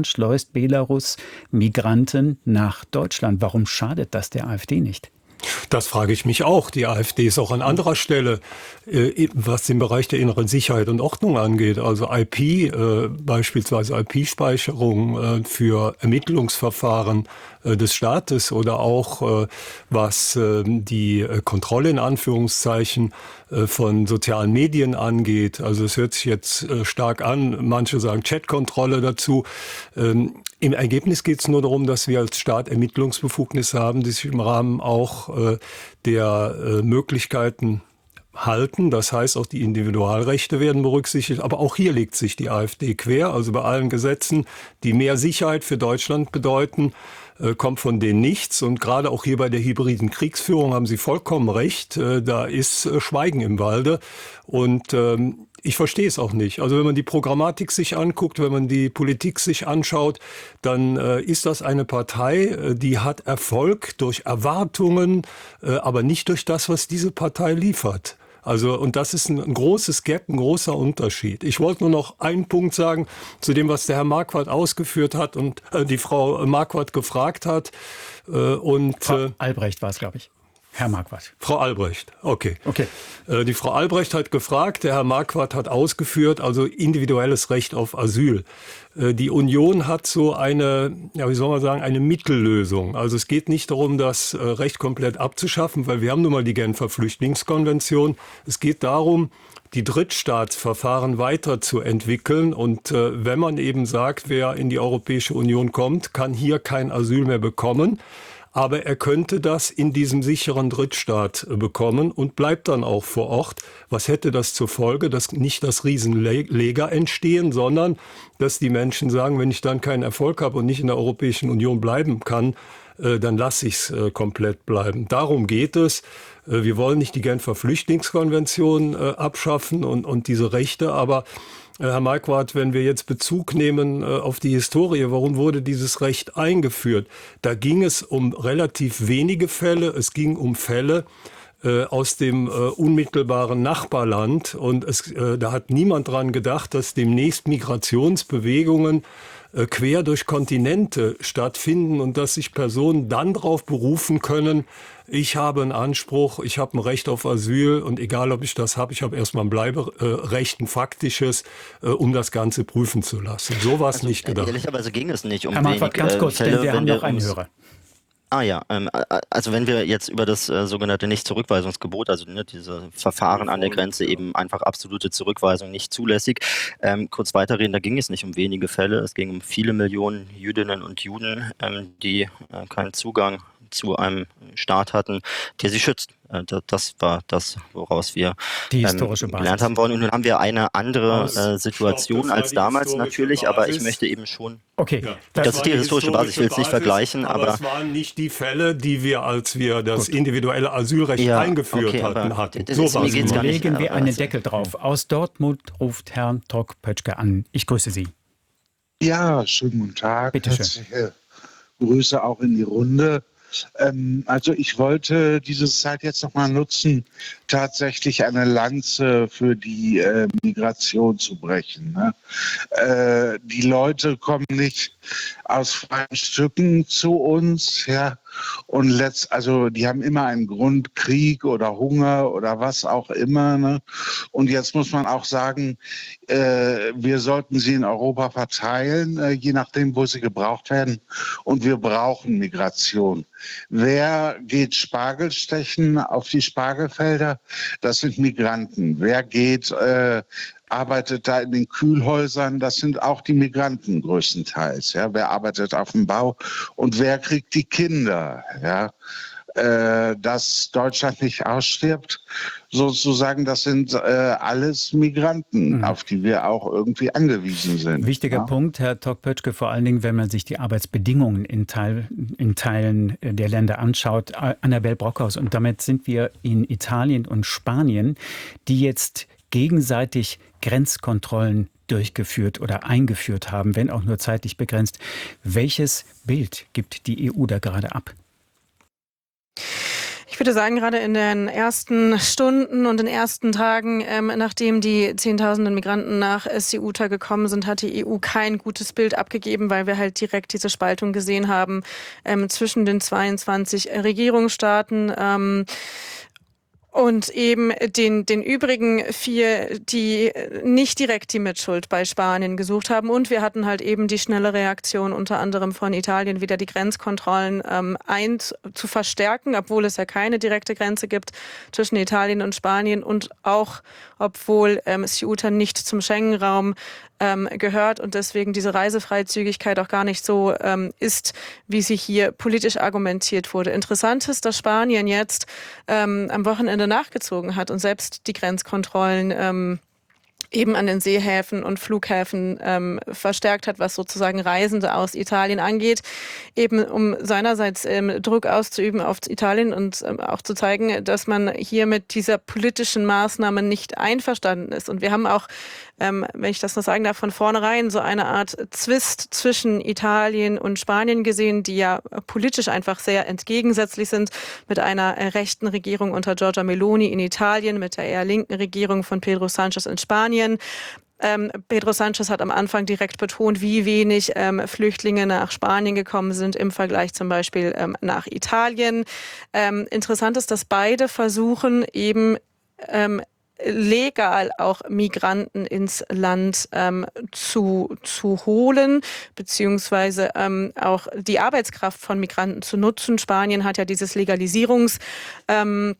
Belarus Migranten nach Deutschland. Warum schadet das der AfD nicht? Das frage ich mich auch. Die AfD ist auch an anderer Stelle, was den Bereich der inneren Sicherheit und Ordnung angeht. Also beispielsweise IP-Speicherung für Ermittlungsverfahren des Staates oder auch was die Kontrolle in Anführungszeichen von sozialen Medien angeht. Also es hört sich jetzt stark an. Manche sagen Chatkontrolle dazu. Im Ergebnis geht es nur darum, dass wir als Staat Ermittlungsbefugnisse haben, die sich im Rahmen auch der Möglichkeiten halten. Das heißt, auch die Individualrechte werden berücksichtigt. Aber auch hier legt sich die AfD quer. Also bei allen Gesetzen, die mehr Sicherheit für Deutschland bedeuten, kommt von denen nichts. Und gerade auch hier bei der hybriden Kriegsführung haben Sie vollkommen recht. Da ist Schweigen im Walde. Und ich verstehe es auch nicht. Also wenn man die Programmatik sich anguckt, wenn man die Politik sich anschaut, dann ist das eine Partei, die hat Erfolg durch Erwartungen, aber nicht durch das, was diese Partei liefert. Also, und das ist ein großes Gap, ein großer Unterschied. Ich wollte nur noch einen Punkt sagen zu dem, was der Herr Marquardt ausgeführt hat und die Frau Marquardt gefragt hat. Frau Albrecht war es, glaube ich. Herr Marquardt. Frau Albrecht, okay. Die Frau Albrecht hat gefragt, der Herr Marquardt hat ausgeführt, also individuelles Recht auf Asyl. Die Union hat so eine, eine Mittellösung. Also es geht nicht darum, das Recht komplett abzuschaffen, weil wir haben nun mal die Genfer Flüchtlingskonvention. Es geht darum, die Drittstaatsverfahren weiterzuentwickeln. Und wenn man eben sagt, wer in die Europäische Union kommt, kann hier kein Asyl mehr bekommen. Aber er könnte das in diesem sicheren Drittstaat bekommen und bleibt dann auch vor Ort. Was hätte das zur Folge? Dass nicht das Riesenleger entstehen, sondern dass die Menschen sagen, wenn ich dann keinen Erfolg habe und nicht in der Europäischen Union bleiben kann, dann lasse ich es komplett bleiben. Darum geht es. Wir wollen nicht die Genfer Flüchtlingskonvention abschaffen und diese Rechte, aber Herr Marquardt, wenn wir jetzt Bezug nehmen auf die Historie, warum wurde dieses Recht eingeführt? Da ging es um relativ wenige Fälle. Es ging um Fälle aus dem unmittelbaren Nachbarland. Und da hat niemand dran gedacht, dass demnächst Migrationsbewegungen quer durch Kontinente stattfinden und dass sich Personen dann darauf berufen können, ich habe einen Anspruch, ich habe ein Recht auf Asyl und egal, ob ich das habe, ich habe erstmal ein Bleiberecht, ein faktisches, um das Ganze prüfen zu lassen. So war es nicht gedacht. Ehrlicherweise ging es nicht um Herr Marquardt, ganz kurz, denn wir haben noch einen Hörer. Also wenn wir jetzt über das sogenannte Nicht-Zurückweisungsgebot, also diese Verfahren an der Grenze, eben einfach absolute Zurückweisung nicht zulässig, kurz weiterreden, da ging es nicht um wenige Fälle, es ging um viele Millionen Jüdinnen und Juden, die keinen Zugang zu einem Staat hatten, der sie schützt. Das war das, woraus wir die historische Basis gelernt haben wollen. Und nun haben wir eine andere Situation als damals natürlich, aber ich möchte eben schon... Okay, das ist die historische Basis, ich will es nicht vergleichen. Aber es waren nicht die Fälle, die wir, als wir das individuelle Asylrecht eingeführt hatten. So war es. Legen wir einen Deckel drauf. Aus Dortmund ruft Herr Tokpötschke an. Ich grüße Sie. Ja, schönen guten Tag. Bitte schön. Herzliche Grüße auch in die Runde. Also ich wollte diese Zeit jetzt nochmal nutzen, tatsächlich eine Lanze für die Migration zu brechen. Ne? Die Leute kommen nicht aus freien Stücken zu uns, ja, und die haben immer einen Grund, Krieg oder Hunger oder was auch immer. Ne? Und jetzt muss man auch sagen, wir sollten sie in Europa verteilen, je nachdem, wo sie gebraucht werden. Und wir brauchen Migration. Wer geht Spargel stechen auf die Spargelfelder? Das sind Migranten. Wer geht arbeitet da in den Kühlhäusern? Das sind auch die Migranten größtenteils. Ja? Wer arbeitet auf dem Bau? Und wer kriegt die Kinder? Ja? Dass Deutschland nicht ausstirbt, sozusagen, das sind alles Migranten, auf die wir auch irgendwie angewiesen sind. Wichtiger Punkt, Herr Tokpötschke, vor allen Dingen, wenn man sich die Arbeitsbedingungen in Teilen der Länder anschaut. Annabel Brockhaus, und damit sind wir in Italien und Spanien, die jetzt gegenseitig Grenzkontrollen durchgeführt oder eingeführt haben, wenn auch nur zeitlich begrenzt. Welches Bild gibt die EU da gerade ab? Ich würde sagen, gerade in den ersten Stunden und den ersten Tagen, nachdem die Zehntausenden Migranten nach Ceuta gekommen sind, hat die EU kein gutes Bild abgegeben, weil wir halt direkt diese Spaltung gesehen haben zwischen den 22 Regierungsstaaten. Und eben den übrigen 4, die nicht direkt die Mitschuld bei Spanien gesucht haben. Und wir hatten halt eben die schnelle Reaktion unter anderem von Italien, wieder die Grenzkontrollen zu verstärken, obwohl es ja keine direkte Grenze gibt zwischen Italien und Spanien und auch obwohl Ceuta nicht zum Schengen-Raum gehört und deswegen diese Reisefreizügigkeit auch gar nicht so ist, wie sie hier politisch argumentiert wurde. Interessant ist, dass Spanien jetzt am Wochenende nachgezogen hat und selbst die Grenzkontrollen eben an den Seehäfen und Flughäfen verstärkt hat, was sozusagen Reisende aus Italien angeht, eben um seinerseits Druck auszuüben auf Italien und auch zu zeigen, dass man hier mit dieser politischen Maßnahme nicht einverstanden ist. Und wir haben auch, wenn ich das noch sagen darf, von vornherein so eine Art Zwist zwischen Italien und Spanien gesehen, die ja politisch einfach sehr entgegensätzlich sind, mit einer rechten Regierung unter Giorgia Meloni in Italien, mit der eher linken Regierung von Pedro Sánchez in Spanien. Pedro Sánchez hat am Anfang direkt betont, wie wenig Flüchtlinge nach Spanien gekommen sind im Vergleich zum Beispiel nach Italien. Interessant ist, dass beide versuchen, eben legal auch Migranten ins Land zu holen, beziehungsweise auch die Arbeitskraft von Migranten zu nutzen. Spanien hat ja dieses Legalisierungsverfahren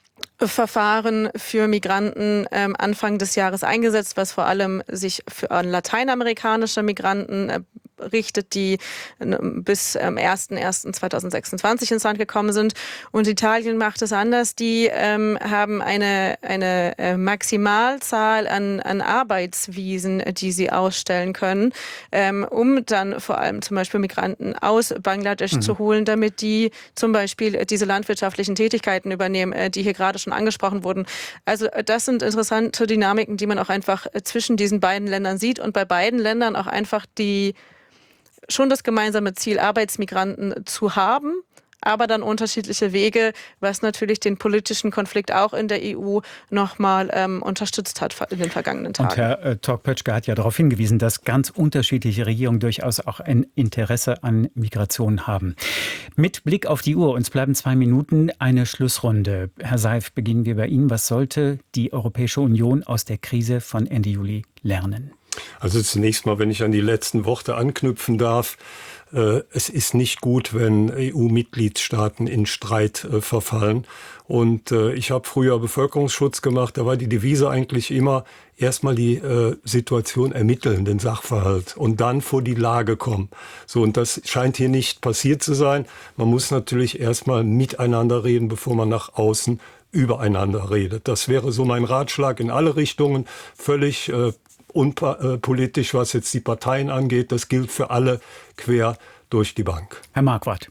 für Migranten Anfang des Jahres eingesetzt, was vor allem sich an lateinamerikanische Migranten richtet, die bis 1.1.2026 ins Land gekommen sind. Und Italien macht es anders. Die haben eine Maximalzahl an Arbeitsvisen, die sie ausstellen können, um dann vor allem zum Beispiel Migranten aus Bangladesch zu holen, damit die zum Beispiel diese landwirtschaftlichen Tätigkeiten übernehmen, die hier gerade schon angesprochen wurden. Also das sind interessante Dynamiken, die man auch einfach zwischen diesen beiden Ländern sieht und bei beiden Ländern auch einfach schon das gemeinsame Ziel, Arbeitsmigranten zu haben, aber dann unterschiedliche Wege, was natürlich den politischen Konflikt auch in der EU nochmal unterstützt hat in den vergangenen Tagen. Und Herr Tokpötschke hat ja darauf hingewiesen, dass ganz unterschiedliche Regierungen durchaus auch ein Interesse an Migration haben. Mit Blick auf die Uhr, uns bleiben 2 Minuten, eine Schlussrunde. Herr Seif, beginnen wir bei Ihnen. Was sollte die Europäische Union aus der Krise von Ende Juli lernen? Also zunächst mal, wenn ich an die letzten Worte anknüpfen darf, es ist nicht gut, wenn EU-Mitgliedstaaten in Streit verfallen. Und ich habe früher Bevölkerungsschutz gemacht, da war die Devise eigentlich immer erstmal die Situation ermitteln, den Sachverhalt und dann vor die Lage kommen. So, und das scheint hier nicht passiert zu sein. Man muss natürlich erstmal miteinander reden, bevor man nach außen übereinander redet. Das wäre so mein Ratschlag in alle Richtungen, völlig unpolitisch, was jetzt die Parteien angeht. Das gilt für alle quer durch die Bank. Herr Marquardt.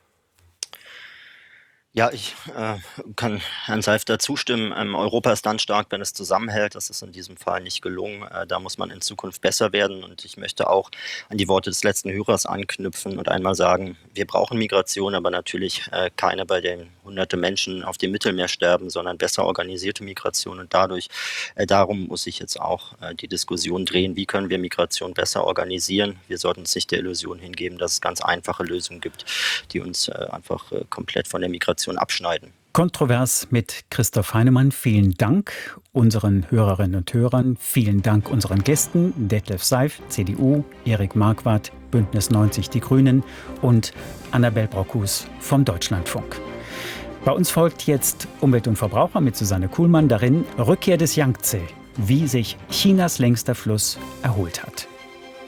Ja, ich kann Herrn Seifter zustimmen. Europa ist dann stark, wenn es zusammenhält. Das ist in diesem Fall nicht gelungen. Da muss man in Zukunft besser werden. Und ich möchte auch an die Worte des letzten Hörers anknüpfen und einmal sagen, wir brauchen Migration, aber natürlich keine, bei denen hunderte Menschen auf dem Mittelmeer sterben, sondern besser organisierte Migration. Und darum muss sich jetzt auch die Diskussion drehen, wie können wir Migration besser organisieren. Wir sollten uns nicht der Illusion hingeben, dass es ganz einfache Lösungen gibt, die uns einfach komplett von der Migration abschneiden. Kontrovers mit Christoph Heinemann. Vielen Dank unseren Hörerinnen und Hörern. Vielen Dank unseren Gästen. Detlef Seif, CDU, Erik Marquardt, Bündnis 90 Die Grünen und Annabel Brockhus vom Deutschlandfunk. Bei uns folgt jetzt Umwelt und Verbraucher mit Susanne Kuhlmann. Darin Rückkehr des Yangtze, wie sich Chinas längster Fluss erholt hat.